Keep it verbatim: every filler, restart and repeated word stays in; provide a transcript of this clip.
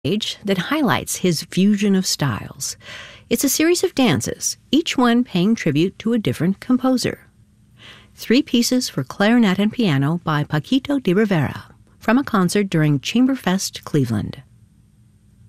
stage that highlights his fusion of styles. It's a series of dances, each one paying tribute to a different composer. Three pieces for clarinet and piano by Paquito de Rivera from a concert during Chamberfest Cleveland.